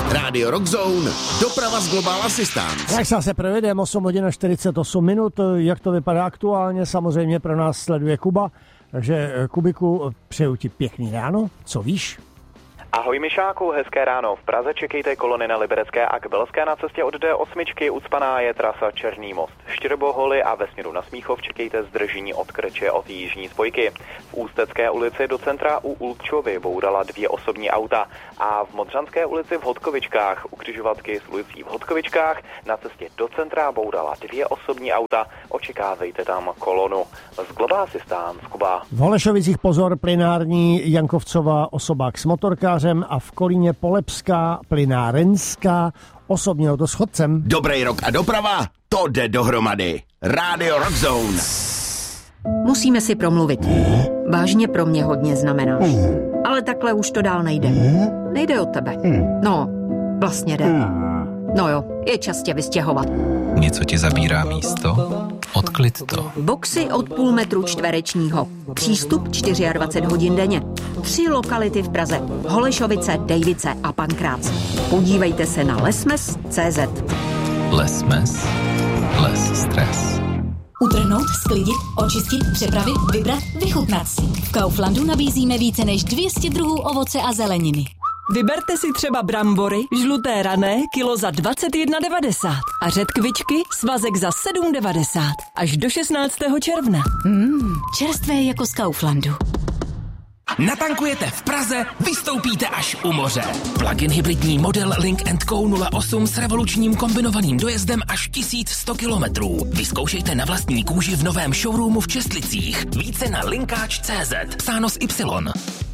Rádio Rockzone, doprava z Global Assistance. Jak se zase provedeme, 8 hodin a 48 minut, jak to vypadá aktuálně, samozřejmě pro nás sleduje Kuba, takže Kubiku, přeju ti pěkný ráno, co víš? Ahoj Mišáku, hezké ráno. V Praze čekejte kolony na Liberecké a Kbelské. Na cestě od D8 ucpaná je trasa Černý most. Štěrboholy a ve směru na Smíchov čekejte zdržení od Krče od jižní spojky. V Ústecké ulici do centra u Ulčovy bourala 2 osobní auta a v Modřanské ulici v Hodkovičkách u křižovatky s ulicí v Hodkovičkách na cestě do centra bourala 2 osobní auta. Očekávejte tam kolonu. Z Global Assistance, Kuba. V Holešovicích pozor, plynární Jankovcová osobák s motorkářem a v Kolíně Polepská plynárenská osobní auto s chodcem. Dobrý rok a doprava, to jde dohromady. Rádio Rockzone. Musíme si promluvit. Vážně pro mě hodně znamenáš. Ale takhle už to dál nejde. Nejde o tebe. No, vlastně jde. No jo, je čas tě vystěhovat. Něco ti zabírá místo? Odklid to. Boxy od půl metru čtverečního. Přístup 24 hodin denně. 3 lokality v Praze. Holešovice, Dejvice a Pankrác. Podívejte se na lesmes.cz. Lesmes. Les stres. Utrhnout, sklidit, očistit, přepravit, vybrat, vychutnat si. V Kauflandu nabízíme více než 200 druhů ovoce a zeleniny. Vyberte si třeba brambory, žluté rané, kilo za 21,90 a řetkvičky, svazek za 7,90 až do 16. června. Čerstvé jako z Kauflandu. Natankujete v Praze, vystoupíte až u moře. Plug-in hybridní model Link & Co 08 s revolučním kombinovaným dojezdem až 1100 kilometrů. Vyzkoušejte na vlastní kůži v novém showroomu v Čestlicích. Více na linkáč.cz, psáno s Y.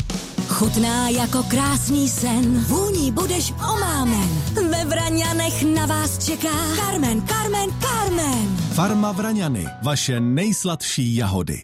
Chutná jako krásný sen, vůní budeš omámen. Ve Vraňanech na vás čeká Carmen. Farma Vraňany, vaše nejsladší jahody.